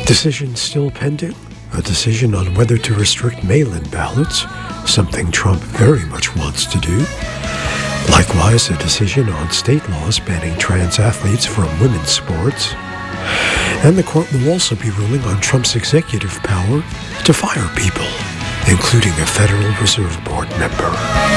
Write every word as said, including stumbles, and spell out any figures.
Decision still pending. A decision on whether to restrict mail-in ballots, something Trump very much wants to do. Likewise, a decision on state laws banning trans athletes from women's sports. And the court will also be ruling on Trump's executive power to fire people, including a Federal Reserve Board member.